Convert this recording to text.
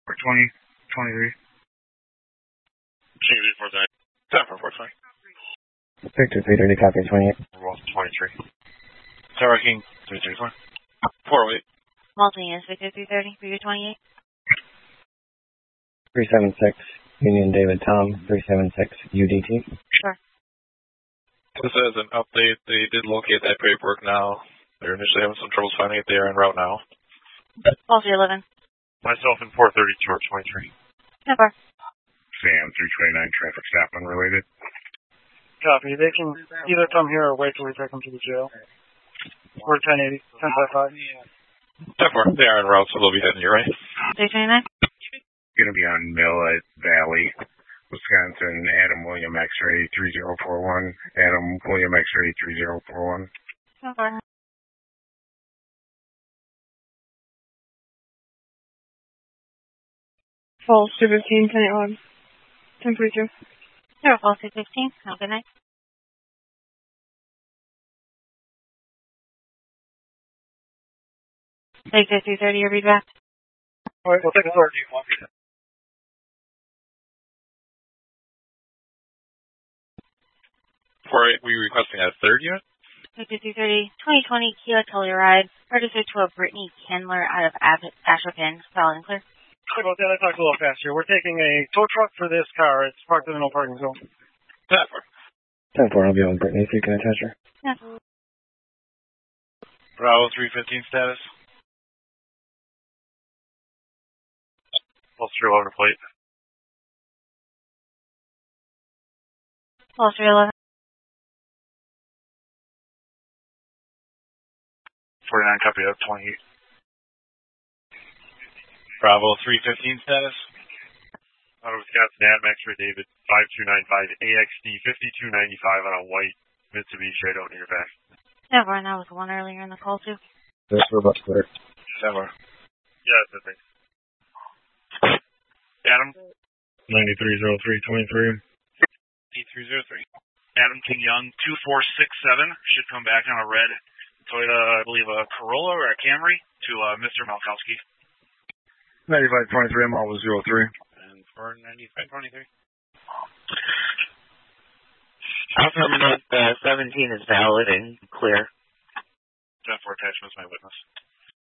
For 2023. Change it for that. 10 for 420. Victor 330, copy 28. Wolf 23. Tower King 334. 408. Multi is Victor 330 for your 28. 376, Union David Tom, 376, UDT. Sure. This is an update. They did locate that paperwork now. They're initially having some troubles finding it. They are en route now. Multi 11. Myself in 432 or 23. Never. Sam 329, traffic stop unrelated. Copy. They can either come here or wait till we take them to the jail. We're 1080, 1055. 10-4. They are en route, so they'll be heading your way. 329. Going to be on Millet Valley, Wisconsin. Adam William X-ray 3041. Adam William X-ray 3041. Never. False 215, 1081. 1042. Sure, false 215. Have a good night. Victor 330, your redraft. Alright, we'll take a third. 4-8, we requesting a third unit? Victor 330, 2020 Kia Telluride, registered to a Brittany Kendler out of Asherpin. Solid and clear. Sorry about that, I talked a little fast here. We're taking a tow truck for this car. It's parked in a no parking zone. 10-4. 10-4, I'll be on Brittany if you can attach her. Yeah. Bravo 315 status. Pulse 311 plate. False 311. 49 copy of 28. Bravo 315 status. Out of Wisconsin, Adam X-ray David 5295 AXD 5295 on a white Mitsubishi. I don't need your back. Never, and that was one earlier in the call too. This for about clear. Never. Yeah, that's it. Adam 930323. 8303. Adam King Young 2467 should come back on a red Toyota, I believe a Corolla or a Camry to Mr. Malkowski. 9523, Marvel 03. And for 9523. Affirmative 17 is valid and clear. 10-4 attachment is my witness.